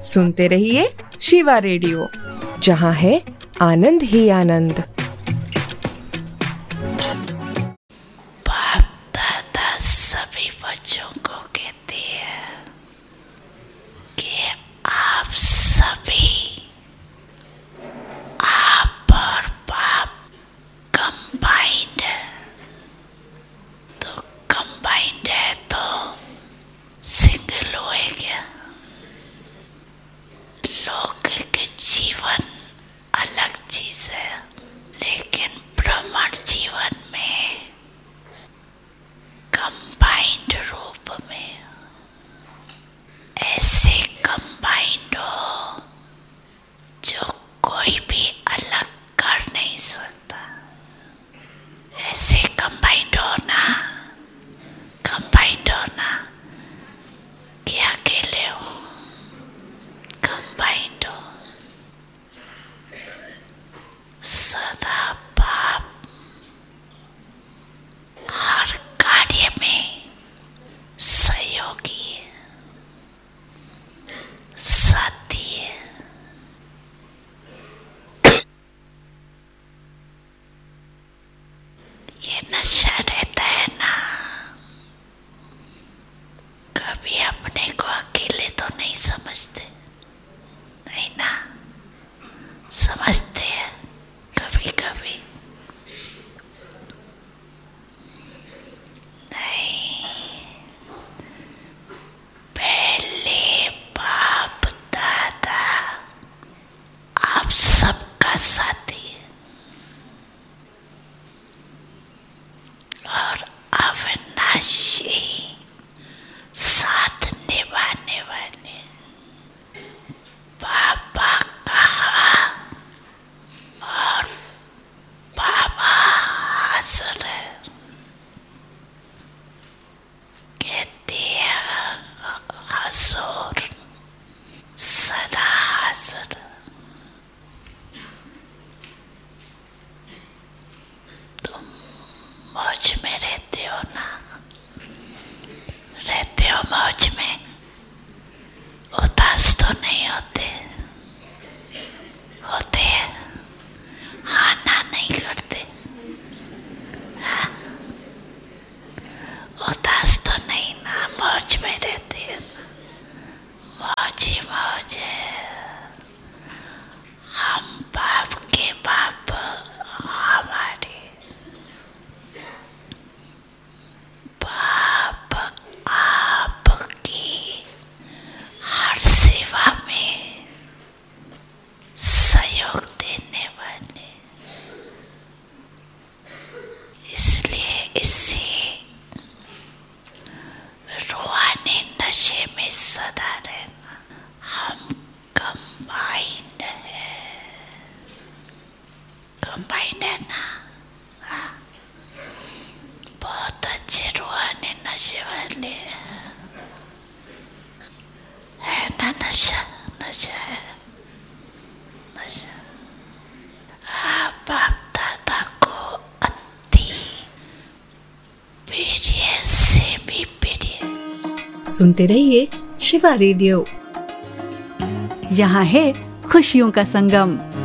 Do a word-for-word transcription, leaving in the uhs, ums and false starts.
सुनते रहिए शिवा रेडियो, जहाँ है आनंद ही आनंद। बाप दादा सभी बच्चों को कहते हैं कि आप सभी, आप और बाप कंबाइंड है। तो कंबाइंड है तो सिंगल हुए क्या? लौकिक जीवन अलग चीज है, लेकिन ब्रह्मांड जीवन में कंबाइंड रूप में ऐसे कंबाइंड हो जो कोई भी अलग कर नहीं सकता। ऐसे कंबाइंड होना, कंबाइंड होना कि अकेले हो, कंबाइंड हो। सदा बाप हर कार्य में सहयोगी है, साथी है। ये नशा रहता है ना, कभी अपने को अकेले तो नहीं समझते, नहीं ना? समझते हैं कभी कभी, नहीं। पहले बाप दादा आप सबका साथी है और अविनाशी साथ निभाने वाले। बाबा कहा और बाबा हाजिर है, कहते हैं हजूर सदा हाजिर। तुम मौज में रहते हो ना, रहते हो मौज में, उदास तो नहीं होते? होते हैं, हाँ ना नहीं करते, हाँ? उदास तो नहीं ना, मौज में रहते हैं ना, मौज ही मौज है। हम बाप के बाप हमारे, बाप आपकी हर सेवा में सहयोग देने वाले, इसलिए इसी रूहानी नशे में सदा रहना। हम कंबाइंड है, कंबाइंड है ना? हाँ? बहुत अच्छे रूहानी नशे वाले हैं, है ना? नशा नशा है, नशा। आप बाप दादा को अति प्रिय से भी प्रिय। सुनते रहिए शिवा रेडियो, यहाँ है खुशियों का संगम।